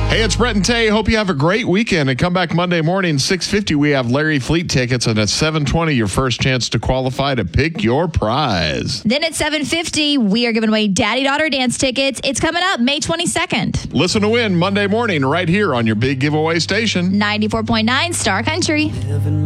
Hey, it's Brett and Tay. Hope you have a great weekend. And come back Monday morning, 6:50. We have Larry Fleet tickets. And at 7:20, your first chance to qualify to pick your prize. Then at 7:50, we are giving away Daddy-Daughter Dance tickets. It's coming up May 22nd. Listen to win Monday morning right here on your big giveaway station. 94.9 Star Country.